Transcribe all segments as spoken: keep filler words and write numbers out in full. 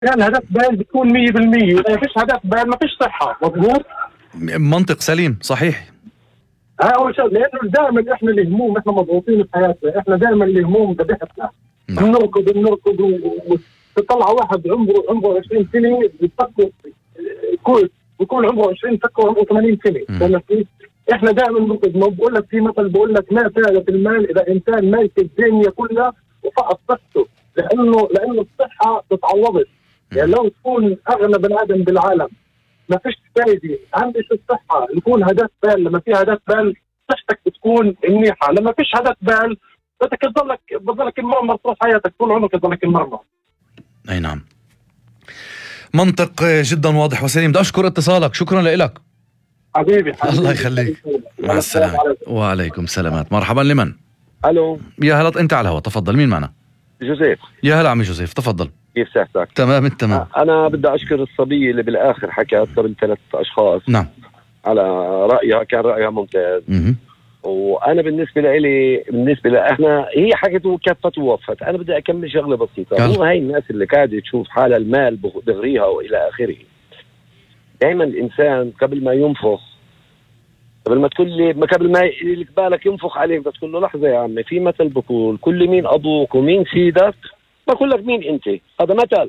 يعني هدف بال بتكون مية بالمية، إذا فيش هدف بال ما فيش صحة. مضبوط، منطق سليم صحيح. ها أول شيء، لأنه دائما إحنا الهموم، إحنا مضغوطين في حياتنا، إحنا دائما الهموم ذبحتنا. بنركض بنركض وتطلع واحد عمره عمره عشرين سنة بيفكر يكون يكون عمره عشرين فكر عمره ثمانين سنة. إحنا دائما بنركض. ما بقول لك في مثل بقول لك ما فائدة المال إذا إنسان مالك الدنيا كلها وفقد صحته، لأنه لأنه الصحة تتعوضش. يعني لو تكون أغنى بني آدم بالعالم ما فيش فايدة. أهم شيء الصحة، يكون هدف بال. لما في هدف بال صحتك بتكون منيحة. لما فيش هدف بال بدك تضلك بضلك المرمر طول حياتك، طول عمرك تضلك المرمر. أي نعم، منطق جدا واضح وسليم. بدي أشكر اتصالك، شكرا لك حبيبي, حبيبي الله يخليك. مع السلامة. وعليكم السلامات. مرحبا. لمن؟ الو. يا هلا، انت على الهواء، تفضل. مين معنا؟ جوزيف. يا هلا عمي جوزيف، تفضل. كيف صحتك؟ تمام التمام. انا بدي اشكر الصبية اللي بالاخر حكت قبل ثلاث اشخاص. نعم. على رايها، كان رايها ممتاز. م- وانا بالنسبه لي بالنسبه لإحنا هي حكت وكفت ووفت. انا بدي اكمل شغله بسيطه. مو هاي الناس اللي قاعده تشوف حالها المال بغريها والى اخره. دائما الانسان قبل ما ينفخ، قبل ما تقول لي ما قبل ما لك بالك ينفخ عليك بتقول له لحظه يا عمي، في مثل بقول كل مين ابوك ومين سيدك بقول لك مين انت. هذا مثل،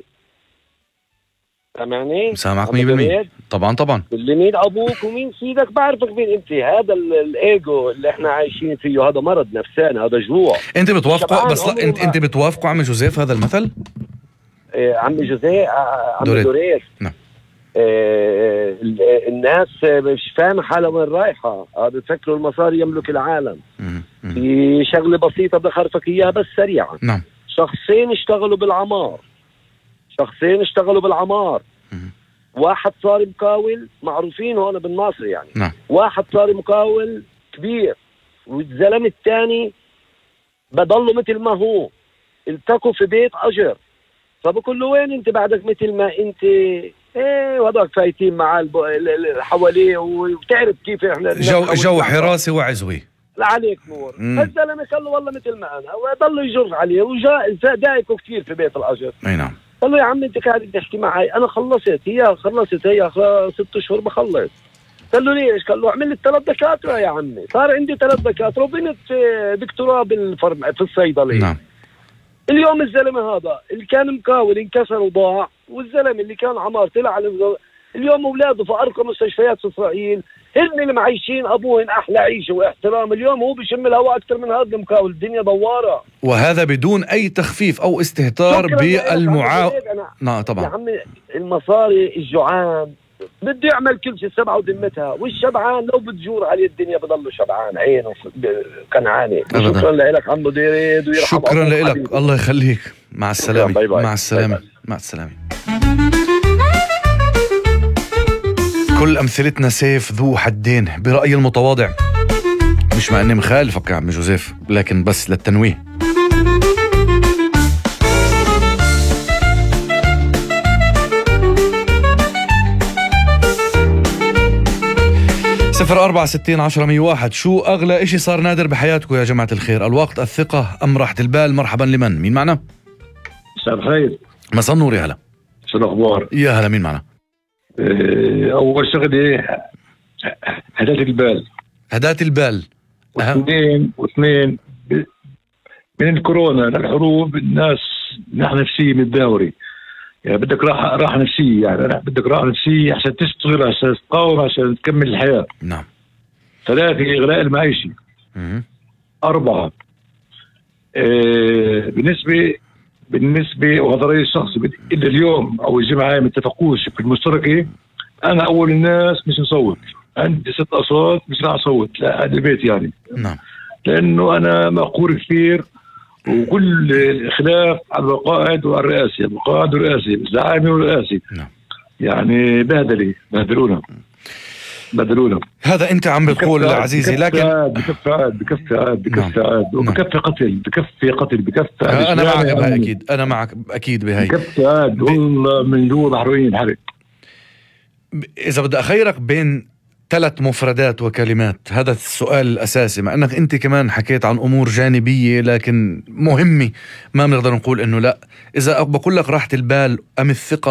سامعني؟ سامعك مية بالمية. طبعا طبعا. كل مين ابوك ومين سيدك بعرفك مين انت. هذا الايجو اللي احنا عايشين فيه هذا مرض نفساني، هذا جوع. انت بتوافقه؟ بس لا، انت انت بتوافقه عمي جوزيف هذا المثل؟ إيه عمي جوزيف، عمي دوريس. نعم. إيه الناس مش فاهمه حالها وين رايحه. بتفكروا المصاري يملك العالم. في شغله بسيطه بدي اخرفك اياها بس سريعا. نعم. شخصين اشتغلوا بالعمار شخصين اشتغلوا بالعمار مم. واحد صار مقاول، معروفين هون بالناصر يعني. نعم. واحد صار مقاول كبير والزلمه الثاني بضله مثل ما هو. التقوا في بيت اجر، فبقول له وين انت بعدك مثل ما انت. ايه وهذاك فايتين مع الب... حواليه، وبتعرف كيف احنا جو جو حراسي وعزوي. لا عليك نور. الزلمه قال له والله مثل ما انا، وضل يجر عليه وجاء دايكو كثير في بيت الاجر. اي نعم. قال له يا عم انت قاعد تحكي معي، انا خلصت هي خلصت هي ست اشهر بخلص. قال له ليش؟ قال له اعمل لي ثلاث دكاتره يا عمي. صار عندي ثلاث دكاتره وبنت دكتوراه بالفرم في الصيدليه. نعم. اليوم الزلمه هذا اللي كان مقاول انكسر وضاع، والزلمه اللي كان عمار طلع على اليوم اولاده في ارقى مستشفيات في اسرائيل، هن اللي معيشين ابوهن احلى عيشه واحترام. اليوم هو بيشم الهواء اكثر من هذا المقاول. الدنيا دواره، وهذا بدون اي تخفيف او استهتار بالمعاون. نعم طبعا. يا عمي المصاري الجوعان بده يعمل كل شيء سبعه وذمتها، والشبعان لو بتجور عليه الدنيا بضله شبعان عينه كنعاني. شكرا لك عمو ديريد ويرحم. شكرا لك، الله يخليك. مع السلامه. باي باي. مع السلامه. باي باي. مع السلامه. كل أمثلتنا سيف ذو حدين برأيي المتواضع، مش مع أني مخالفك يا عم جوزيف، لكن بس للتنويه. صفر أربعة ستين عشرة مية واحد. شو أغلى إشي صار نادر بحياتكم يا جماعة الخير؟ الوقت، الثقة، أم راحة البال؟ مرحبا. لمن؟ مين معنا؟ مساء الخير. مساء النور. يا هلا. شو الأخبار؟ يا هلا. مين معنا؟ أول شغلة هداة البال. هداة البال. واثنين واثنين من الكورونا للحروب الناس نحن نفسية متداوري. يعني بدك راحة راحة نفسية، يعني بدك راحة نفسية عشان تشتغل، عشان تقاوم، عشان تكمل الحياة. نعم. ثلاثة إغلاء المعيشة. مم. أربعة آه بالنسبة بالنسبة وهذا رأيي الشخصي، إلا اليوم أو الجمعة ما اتفقوش في المشتركة. أنا أول الناس مش نصوت، عندي ست أصوات مش راح أصوت لا هذا البيت يعني. نعم. لأنه أنا مقهور كثير، وكل الخلاف على القائد والرئاسي، القائد والرئاسي، الزعامة والرئاسي. نعم. يعني بهدلي بهدلونا بدلونا. هذا انت عم بتقول عزيزي، لكن بكفي عاد بكفي عاد بكفي عاد وبكفي قتل بكفي قتل بكفي. انا معك بهاي اكيد، انا معك اكيد بهاي. بكفي عاد والله من جوا محروقين حرق. اذا بدي اخيرك بين ثلاث مفردات وكلمات، هذا السؤال الأساسي، مع أنك أنت كمان حكيت عن أمور جانبية لكن مهمة، ما بنقدر نقول أنه لا. إذا بقول لك راحة البال أم الثقة